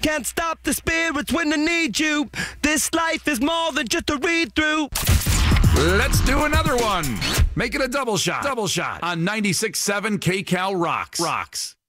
can't stop the spirits when they need you. This life is more than just a read-through. Let's do another one. Make it a double shot. Double shot on 96.7 KCal Rocks.